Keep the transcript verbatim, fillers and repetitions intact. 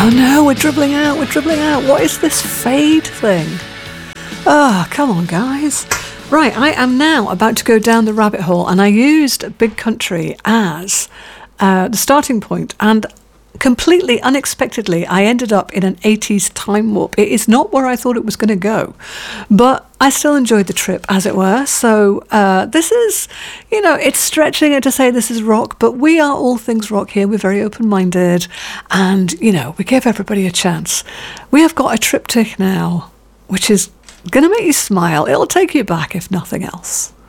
Oh no, we're dribbling out, we're dribbling out. What is this fade thing? Oh, come on, guys. Right, I am now about to go down the rabbit hole, and I used Big Country as uh, the starting point, and completely unexpectedly, I ended up in an eighties time warp. It is not where I thought it was going to go, but I still enjoyed the trip, as it were. So uh, this is, you know, it's stretching it to say this is rock, but we are all things rock here. We're very open-minded, and, you know, we give everybody a chance. We have got a triptych now, which is going to make you smile. It'll take you back, if nothing else.